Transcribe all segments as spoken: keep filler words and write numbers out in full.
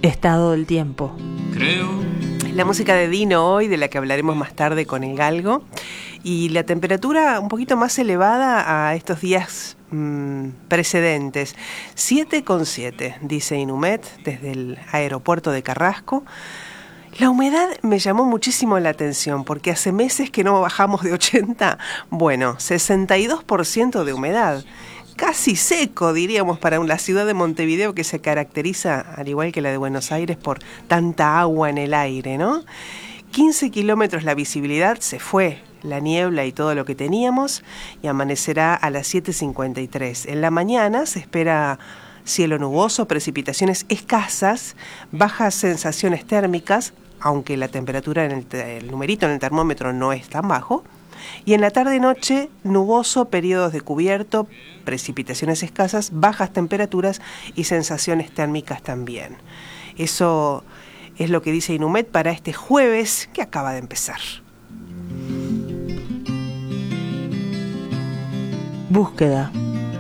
Estado del tiempo. Creo. La música de Dino hoy, de la que hablaremos más tarde con el Galgo. Y la temperatura un poquito más elevada a estos días mmm, precedentes. siete coma siete, dice Inumet, desde el aeropuerto de Carrasco. La humedad me llamó muchísimo la atención, porque hace meses que no bajamos de ochenta. Bueno, sesenta y dos por ciento de humedad. Casi seco, diríamos, para la ciudad de Montevideo, que se caracteriza, al igual que la de Buenos Aires, por tanta agua en el aire, ¿no? quince kilómetros la visibilidad, se fue la niebla y todo lo que teníamos, y amanecerá a las siete cincuenta y tres. En la mañana se espera cielo nuboso, precipitaciones escasas, bajas sensaciones térmicas, aunque la temperatura en el, el numerito en el termómetro no es tan bajo. Y en la tarde-noche, nuboso, periodos de cubierto, precipitaciones escasas, bajas temperaturas y sensaciones térmicas también. Eso es lo que dice Inumet para este jueves que acaba de empezar. Búsqueda.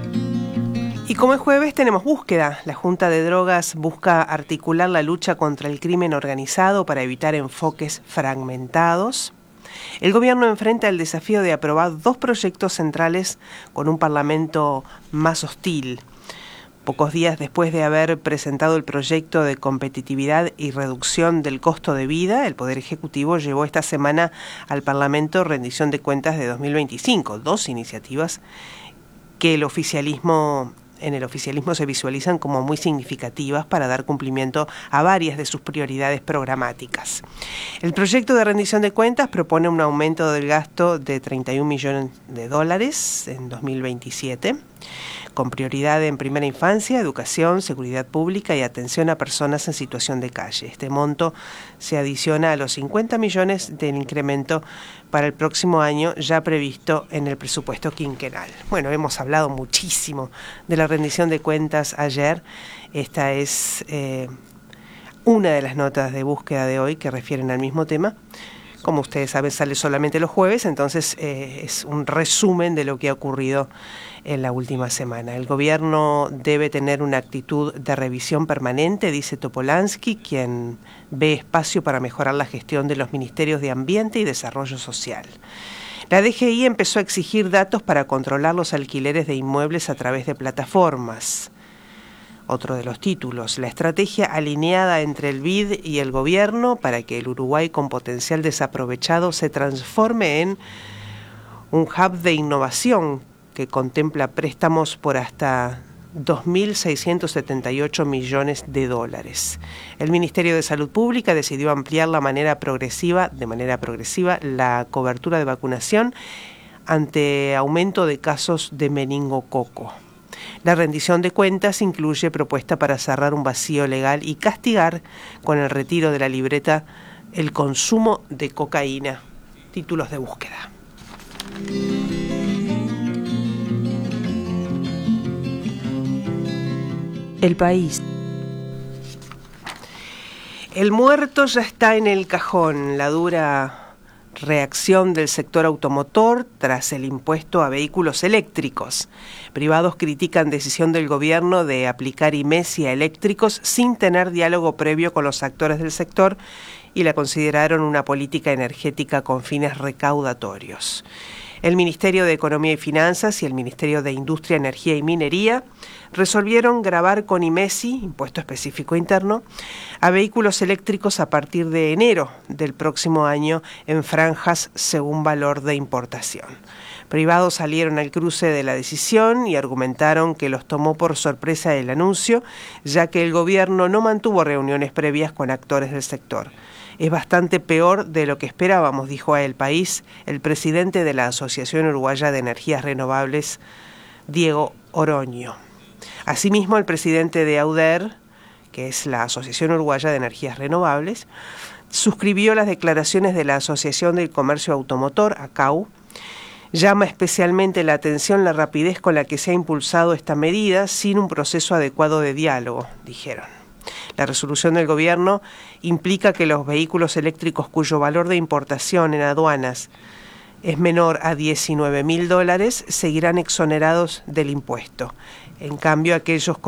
Y como es jueves, tenemos búsqueda. La Junta de Drogas busca articular la lucha contra el crimen organizado para evitar enfoques fragmentados. El gobierno enfrenta el desafío de aprobar dos proyectos centrales con un parlamento más hostil. Pocos días después de haber presentado el proyecto de competitividad y reducción del costo de vida, el Poder Ejecutivo llevó esta semana al Parlamento rendición de cuentas de dos mil veinticinco, dos iniciativas que el oficialismo... en el oficialismo se visualizan como muy significativas para dar cumplimiento a varias de sus prioridades programáticas. El proyecto de rendición de cuentas propone un aumento del gasto de treinta y un millones de dólares en dos mil veintisiete, con prioridad en primera infancia, educación, seguridad pública y atención a personas en situación de calle. Este monto se adiciona a los cincuenta millones del incremento para el próximo año ya previsto en el presupuesto quinquenal. Bueno, hemos hablado muchísimo de la rendición de cuentas ayer. Esta es eh, una de las notas de búsqueda de hoy que refieren al mismo tema. Como ustedes saben, sale solamente los jueves, entonces eh, es un resumen de lo que ha ocurrido en la última semana. El gobierno debe tener una actitud de revisión permanente, dice Topolansky, quien ve espacio para mejorar la gestión de los ministerios de Ambiente y Desarrollo Social. La D G I empezó a exigir datos para controlar los alquileres de inmuebles a través de plataformas. Otro de los títulos, la estrategia alineada entre el B I D y el gobierno para que el Uruguay con potencial desaprovechado se transforme en un hub de innovación que contempla préstamos por hasta dos mil seiscientos setenta y ocho millones de dólares. El Ministerio de Salud Pública decidió ampliar la manera progresiva, de manera progresiva la cobertura de vacunación ante aumento de casos de meningococo. La rendición de cuentas incluye propuesta para cerrar un vacío legal y castigar con el retiro de la libreta el consumo de cocaína. Títulos de búsqueda. El País. El muerto ya está en el cajón. La dura reacción del sector automotor tras el impuesto a vehículos eléctricos. Privados critican decisión del gobierno de aplicar I M E S I a eléctricos sin tener diálogo previo con los actores del sector y la consideraron una política energética con fines recaudatorios. El Ministerio de Economía y Finanzas y el Ministerio de Industria, Energía y Minería resolvieron gravar con I M E S I, impuesto específico interno, a vehículos eléctricos a partir de enero del próximo año en franjas según valor de importación. Privados salieron al cruce de la decisión y argumentaron que los tomó por sorpresa el anuncio, ya que el gobierno no mantuvo reuniones previas con actores del sector. Es bastante peor de lo que esperábamos, dijo a El País el presidente de la Asociación Uruguaya de Energías Renovables, Diego Oroño. Asimismo, el presidente de AUDER, que es la Asociación Uruguaya de Energías Renovables, suscribió las declaraciones de la Asociación del Comercio Automotor, ACAU. Llama especialmente la atención la rapidez con la que se ha impulsado esta medida sin un proceso adecuado de diálogo, dijeron. La resolución del gobierno implica que los vehículos eléctricos cuyo valor de importación en aduanas es menor a diecinueve mil dólares seguirán exonerados del impuesto. En cambio, aquellos con